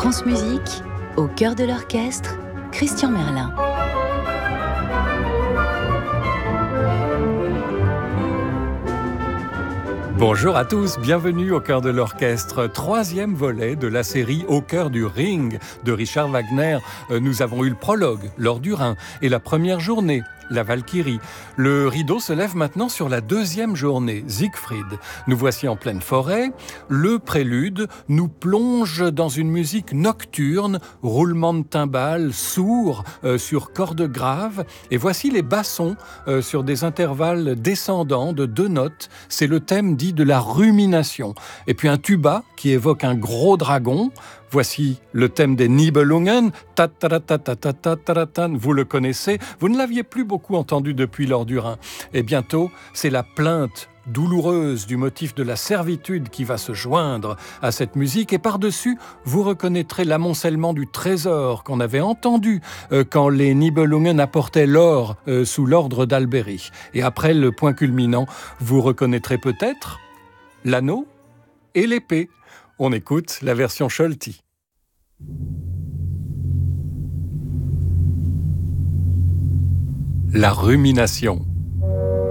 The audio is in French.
France Musique, au cœur de l'orchestre, Christian Merlin. Bonjour à tous, bienvenue au cœur de l'orchestre, troisième volet de la série Au cœur du Ring de Richard Wagner. Nous avons eu le prologue, l'Or du Rhin, et la première journée, la Valkyrie. Le rideau se lève maintenant sur la deuxième journée, Siegfried. Nous voici en pleine forêt. Le prélude nous plonge dans une musique nocturne, roulement de timbales sourd sur cordes graves. Et voici les bassons sur des intervalles descendants de 2 notes. C'est le thème dit de la rumination. Et puis un tuba qui évoque un gros dragon. Voici le thème des Nibelungen, vous le connaissez, vous ne l'aviez plus beaucoup entendu depuis l'Or du Rhin. Et bientôt, c'est la plainte douloureuse du motif de la servitude qui va se joindre à cette musique. Et par-dessus, vous reconnaîtrez l'amoncellement du trésor qu'on avait entendu quand les Nibelungen apportaient l'or sous l'ordre d'Albéric. Et après le point culminant, vous reconnaîtrez peut-être l'anneau et l'épée. On écoute la version Scholti. La rumination.